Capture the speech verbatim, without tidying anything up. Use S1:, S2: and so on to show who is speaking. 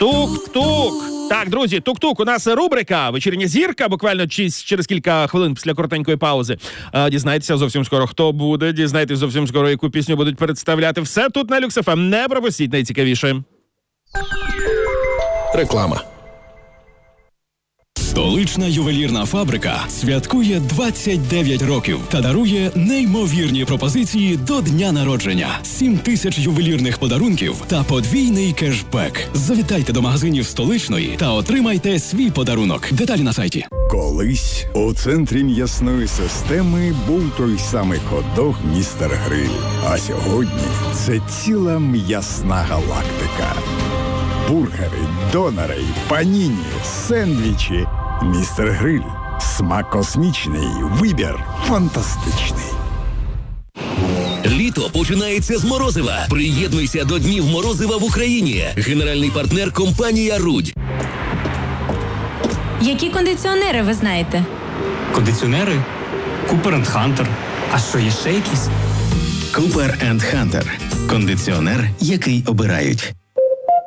S1: Тук-тук. Так, друзі, тук-тук, у нас рубрика «Вечірня зірка», буквально через кілька хвилин після коротенької паузи. Дізнайтеся зовсім скоро, хто буде, дізнайтеся зовсім скоро, яку пісню будуть представляти. Все тут на Люкс еф ем, не пропустіть найцікавіше.
S2: Реклама.
S3: Столична ювелірна фабрика святкує двадцять дев'ять років та дарує неймовірні пропозиції до дня народження. сім тисяч ювелірних подарунків та подвійний кешбек. Завітайте до магазинів Столичної та отримайте свій подарунок. Деталі на сайті.
S4: Колись у центрі м'ясної системи був той самий хот-дог «Містер Гриль». А сьогодні це ціла м'ясна галактика. Бургери, донори, паніні, сендвічі. «Містер Гриль». Смак космічний, вибір фантастичний.
S5: Літо починається з морозива. Приєднуйся до Днів морозива в Україні. Генеральний партнер – компанія «Рудь».
S6: Які кондиціонери ви знаєте?
S7: Кондиціонери? Купер енд Хантер. А що, є ще якісь?
S8: Купер енд Хантер. Кондиціонер, який обирають.